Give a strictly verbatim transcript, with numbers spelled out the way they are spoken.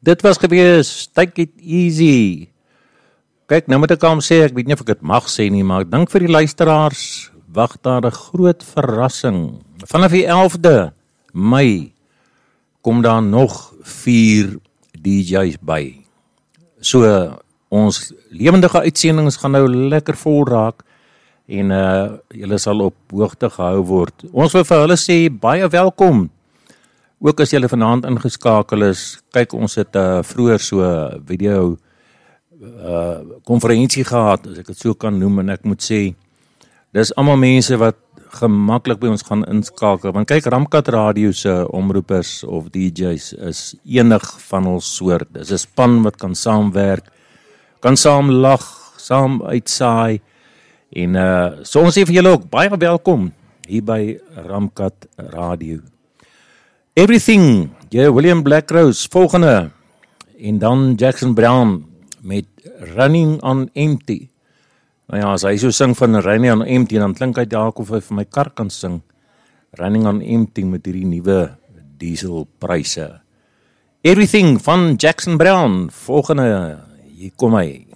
Dit was gewees, Take It Easy. Kyk, nou moet ek aan sê, ek weet nie of ek dit mag sê nie, maar ek dink vir die luisteraars, wag daar 'n groot verrassing. Vanaf die elfde Mei kom daar nog vier D J's by. So, ons lewendige uitsendings gaan nou lekker vol raak en uh, julle sal op hoogte gehou word. Ons wil vir hulle sê, baie welkom. Ook as julle vanaand ingeskakel is, kyk, ons het uh, vroeër so video uh, konferensie gehad, as ek het so kan noem, en ek moet sê, dis almal mense wat gemaklik by ons gaan inskakel, want kyk, Ramkat Radio se omroepers of D J's is enig van ons soort. Dis 'n span wat kan saamwerk, kan saam lag, saam uitsaai, en uh, so ons sê vir julle ook, baie welkom hier by Ramkat Radio. Everything, ja, William Blackrose, volgende, en dan Jackson Brown met Running on Empty. Nou ja, as hy so sing van Running on Empty, dan klink hy dalk of hy vir my kar kan sing, Running on Empty met hierdie nuwe dieselpryse. Everything van Jackson Brown, volgende, hier kom hy.